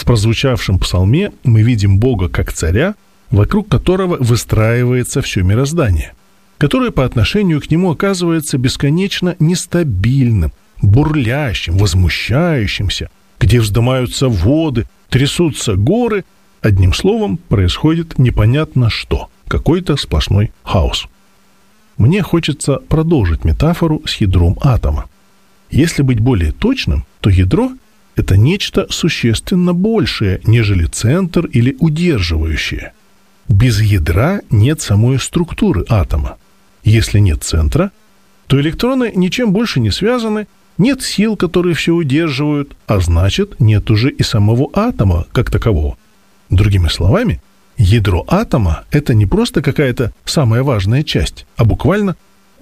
прозвучавшем псалме мы видим Бога как царя, вокруг которого выстраивается все мироздание, которое по отношению к нему оказывается бесконечно нестабильным, бурлящим, возмущающимся, где вздымаются воды, трясутся горы. Одним словом, происходит непонятно что, какой-то сплошной хаос. Мне хочется продолжить метафору с ядром атома. Если быть более точным, то ядро – это нечто существенно большее, нежели центр или удерживающее. Без ядра нет самой структуры атома. Если нет центра, то электроны ничем больше не связаны, нет сил, которые все удерживают, а значит, нет уже и самого атома как такового. Другими словами, ядро атома – это не просто какая-то самая важная часть, а буквально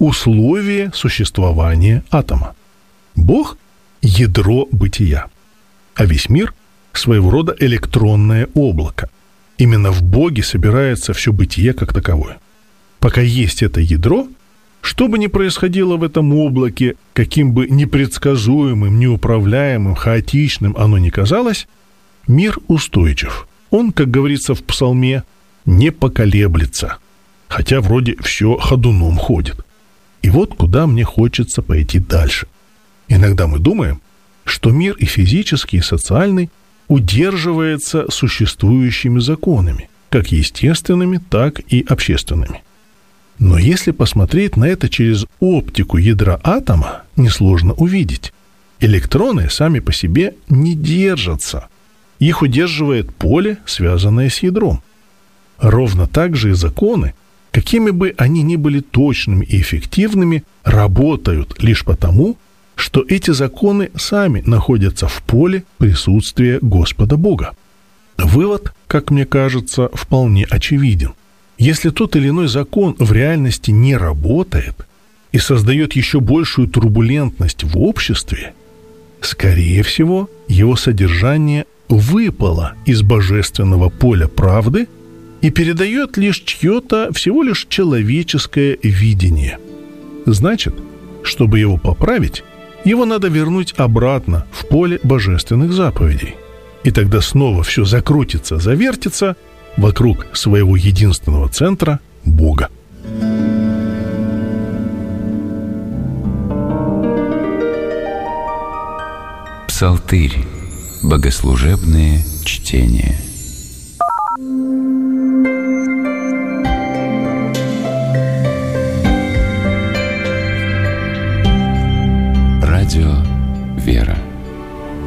условие существования атома. Бог – ядро бытия, а весь мир – своего рода электронное облако. Именно в Боге собирается все бытие как таковое. Пока есть это ядро, что бы ни происходило в этом облаке, каким бы непредсказуемым, неуправляемым, хаотичным оно ни казалось, мир устойчив. Он, как говорится в псалме, не поколеблется, хотя вроде все ходуном ходит. И вот куда мне хочется пойти дальше. Иногда мы думаем, что мир и физический, и социальный удерживается существующими законами, как естественными, так и общественными. Но если посмотреть на это через оптику ядра атома, несложно увидеть. Электроны сами по себе не держатся. Их удерживает поле, связанное с ядром. Ровно так же и законы, какими бы они ни были точными и эффективными, работают лишь потому, что эти законы сами находятся в поле присутствия Господа Бога. Вывод, как мне кажется, вполне очевиден. Если тот или иной закон в реальности не работает и создает еще большую турбулентность в обществе, скорее всего, его содержание выпало из божественного поля правды и передает лишь чье-то всего лишь человеческое видение. Значит, чтобы его поправить, его надо вернуть обратно в поле божественных заповедей. И тогда снова все закрутится, завертится вокруг своего единственного центра – Бога. Псалтырь. Богослужебные чтения.